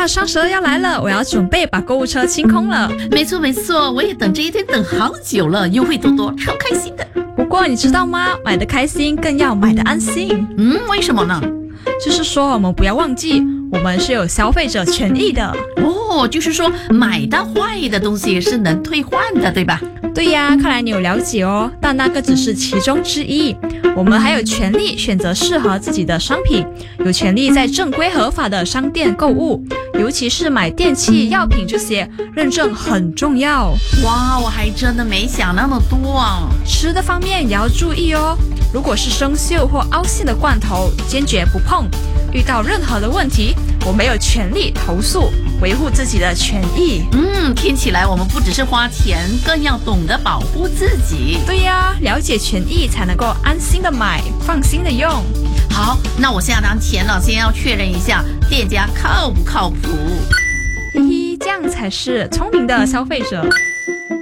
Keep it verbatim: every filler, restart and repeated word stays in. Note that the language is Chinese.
双十二要来了，我要准备把购物车清空了。 没错没错，我也等这一天等好久了，优惠多多，超开心的。 不过你知道吗？买的开心更要买的安心。 嗯，为什么呢？ 就是说我们不要忘记，我们是有消费者权益的。 哦，就是说买到坏的东西是能退换的，对吧？ 对呀，看来你有了解哦，但那个只是其中之一。我们还有权利选择适合自己的商品，有权利在正规合法的商店购物，尤其是买电器、药品这些，认证很重要。 哇，我还真的没想那么多啊。 吃的方面也要注意哦，如果是生锈或凹陷的罐头，坚决不碰。遇到任何的问题，我们有权利投诉，维护自己的权益。 嗯，听起来我们不只是花钱，更要懂得保护自己。 对呀，了解权益才能够安心的买，放心的用。 好，那我现在拿钱了，先要确认一下店家靠不靠谱。 嘿嘿，这样才是聪明的消费者。